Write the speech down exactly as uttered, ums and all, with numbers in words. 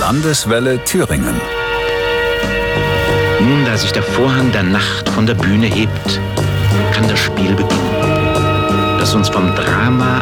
Landeswelle Thüringen. Nun, da sich der Vorhang der Nacht von der Bühne hebt, kann das Spiel beginnen, das uns vom Drama